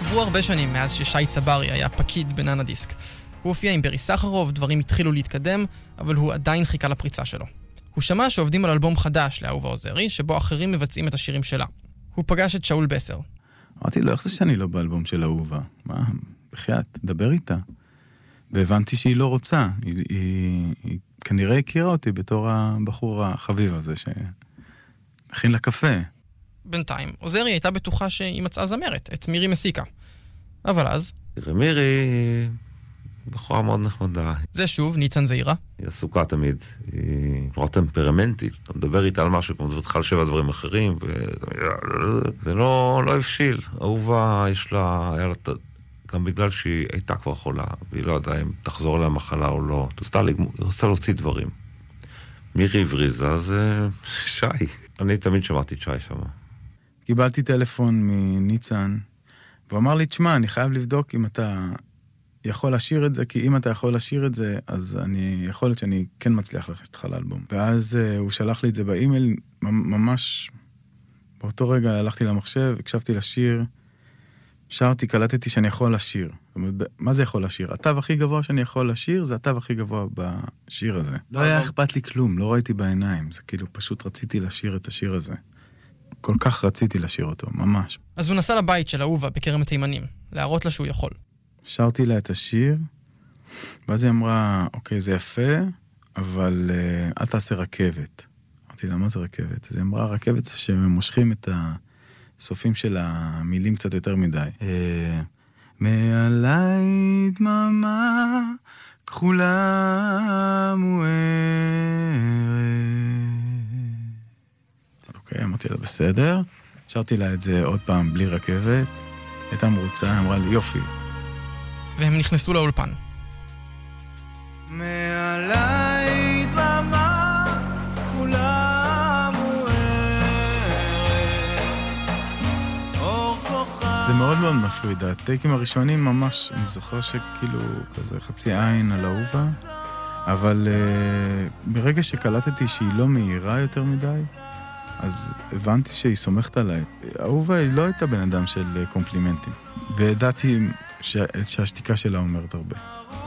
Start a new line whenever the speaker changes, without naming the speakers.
עברו הרבה שנים מאז ששי צברי היה פקיד בננה דיסק. הוא הופיע עם ברי סחרוב, דברים התחילו להתקדם, אבל הוא עדיין חיכה לפריצה שלו. הוא שמע שעובדים על אלבום חדש לאהובה עוזרי, שבו אחרים מבצעים את השירים שלה. הוא פגש את שאול בסר.
אמרתי לו, איך זה שאני לא באלבום של אהובה? מה? בחייאת, דבר איתה. והבנתי שהיא לא רוצה. היא כנראה הכירה אותי בתור הבחור החביב הזה שמכין לה קפה.
בינתיים, עוזרי הייתה בטוחה שהיא מצאה זמרת, את מירי מסיקה. אבל אז...
מירי היא בחורה מאוד נחמדה.
זה שוב ניצן זעירה.
היא עסוקה תמיד, היא נורא טמפרמנטית. אתה מדבר איתה על משהו, כמו דברת על 7 דברים אחרים, זה לא הבשיל. אהובה יש לה, היה לה... גם בגלל שהיא הייתה כבר חולה, והיא לא ידעה אם תחזור לה מחלה או לא. היא רוצה להוציא דברים. מירי הבריזה זה שי. אני תמיד שמעתי את שי שם.
קיבלתי טלפון מניצן, והוא אמר לי, תשמע, אני חייב לבדוק אם אתה יכול לשיר את זה, כי אם אתה יכול לשיר את זה, אז יכול להיות שאני כן מצליח להכניס אותך לאלבום. ואז הוא שלח לי את זה באימייל, ממש באותו רגע הלכתי למחשב, הקשבתי לשיר, שרתי, קלטתי שאני יכול לשיר. מה זה יכול לשיר? התו הכי גבוה שאני יכול לשיר, זה התו הכי גבוה בשיר הזה. לא היה אכפת לי כלום, לא ראיתי בעיניים. זה כאילו פשוט רציתי לשיר את השיר הזה. כל כך רציתי לשיר אותו, ממש.
אז הוא נסע לבית של אהובה בכרם התימנים, להראות לה שהוא יכול.
שרתי לה את השיר, ואז היא אמרה, אוקיי, זה יפה, אבל אל תעשה רכבת. אמרתי לה, מה זה רכבת? אז היא אמרה, רכבת זה שמושכים את הסופים של המילים קצת יותר מדי. מעלי דממה כחולה מוארת. אוקיי, אמרתי לה, בסדר. שרתי לה את זה עוד פעם בלי רכבת. הייתה מרוצה, אמרה לי, יופי.
והם נכנסו לאולפן.
מעלי דממה כחולה מוארת. אור כוכב. זה מאוד מאוד מפריד. הטייקים הראשונים ממש, אני זוכר שכאילו כזה חצי עין על אהובה, אבל ברגע שקלטתי שהיא לא מהירה יותר מדי, אז הבנתי שהיא סומכת עליי. אהובה היא לא הייתה בן אדם של קומפלימנטים, וידעתי שהשתיקה שלה אומרת הרבה.